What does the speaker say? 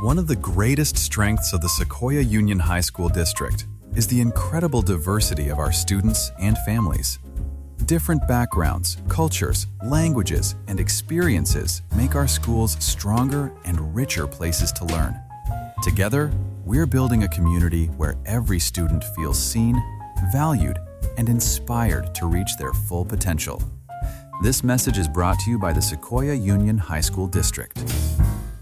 One of the greatest strengths of the Sequoia Union High School District is the incredible diversity of our students and families. Different backgrounds, cultures, languages, and experiences make our schools stronger and richer places to learn. Together, we're building a community where every student feels seen, valued, and inspired to reach their full potential. This message is brought to you by the Sequoia Union High School District.